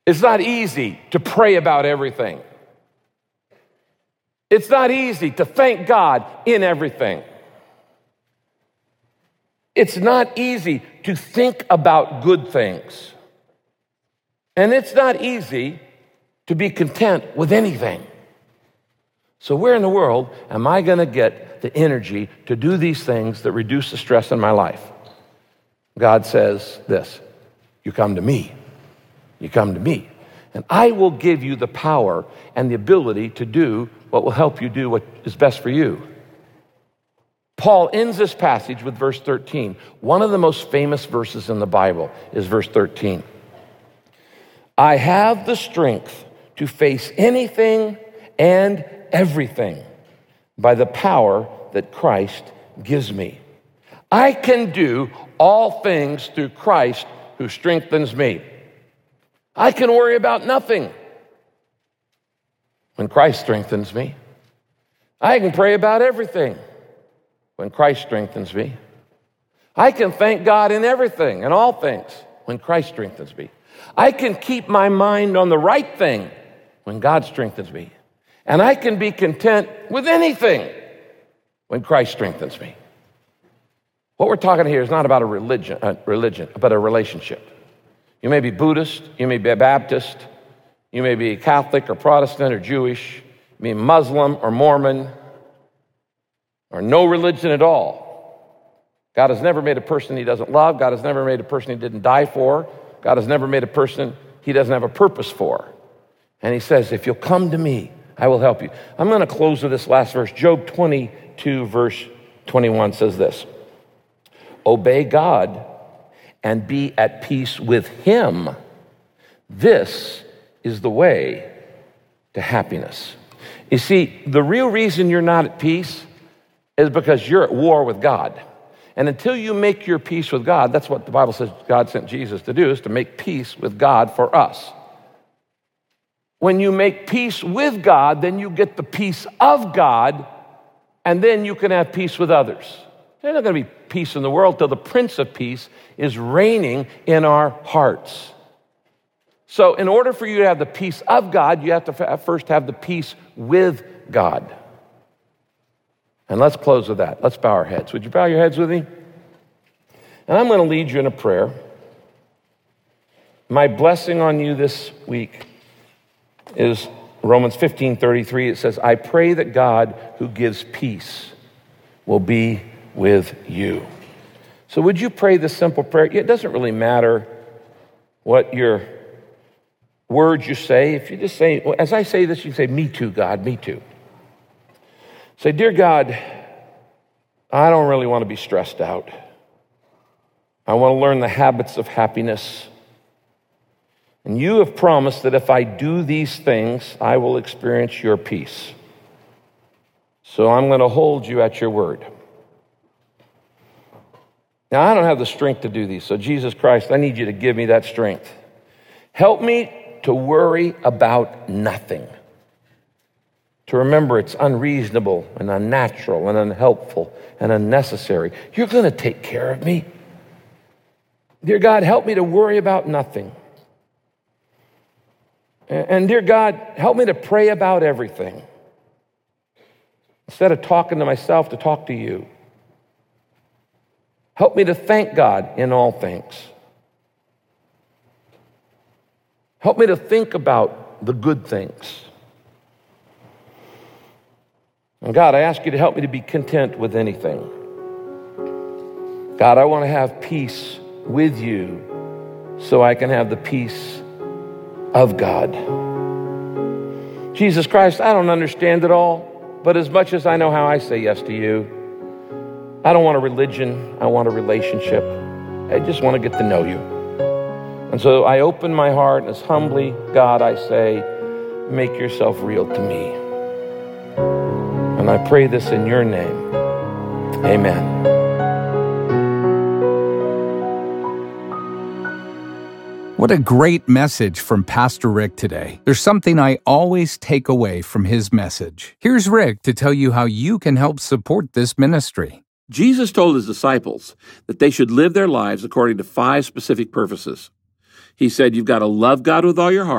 It's not easy to pray about everything. It's not easy to thank God in everything. It's not easy to think about good things. And it's not easy to be content with anything. So where in the world am I going to get the energy to do these things that reduce the stress in my life? God says this: you come to me. You come to me. And I will give you the power and the ability to do what will help you do what is best for you. Paul ends this passage with verse 13. One of the most famous verses in the Bible is verse 13. I have the strength to face anything and everything by the power that Christ gives me. I can do all things through Christ who strengthens me. I can worry about nothing when Christ strengthens me. I can pray about everything when Christ strengthens me. I can thank God in everything and all things when Christ strengthens me. I can keep my mind on the right thing when God strengthens me. And I can be content with anything when Christ strengthens me. What we're talking here is not about a religion, but a relationship. You may be Buddhist, you may be Baptist, you may be Catholic or Protestant or Jewish, you may be Muslim or Mormon, or no religion at all. God has never made a person he doesn't love. God has never made a person he didn't die for. God has never made a person he doesn't have a purpose for. And he says, if you'll come to me, I will help you. I'm going to close with this last verse. Job 22, verse 21 says this: obey God and be at peace with him. This is the way to happiness. You see, the real reason you're not at peace is because you're at war with God. And until you make your peace with God, that's what the Bible says God sent Jesus to do, is to make peace with God for us. When you make peace with God, then you get the peace of God, and then you can have peace with others. There's not going to be peace in the world till the Prince of Peace is reigning in our hearts. So in order for you to have the peace of God, you have to first have the peace with God. And let's close with that. Let's bow our heads. Would you bow your heads with me? And I'm going to lead you in a prayer. My blessing on you this week is Romans 15:33. It says, I pray that God who gives peace will be with you. So would you pray this simple prayer? It doesn't really matter what your words you say. If you just say, well, as I say this, you say, me too, God, me too. Say, dear God, I don't really want to be stressed out. I want to learn the habits of happiness. And you have promised that if I do these things, I will experience your peace. So I'm going to hold you at your word. Now, I don't have the strength to do these, so Jesus Christ, I need you to give me that strength. Help me to worry about nothing, to remember it's unreasonable and unnatural and unhelpful and unnecessary. You're going to take care of me. Dear God, help me to worry about nothing. And dear God, help me to pray about everything. Instead of talking to myself, to talk to you. Help me to thank God in all things. Help me to think about the good things. And God, I ask you to help me to be content with anything. God, I want to have peace with you so I can have the peace of God. Jesus Christ, I don't understand it all, but as much as I know how, I say yes to you. I don't want a religion, I want a relationship. I just want to get to know you. And so I open my heart, and as humbly, God, I say, make yourself real to me. And I pray this in your name. Amen. What a great message from Pastor Rick today. There's something I always take away from his message. Here's Rick to tell you how you can help support this ministry. Jesus told his disciples that they should live their lives according to 5 specific purposes. He said, you've got to love God with all your heart.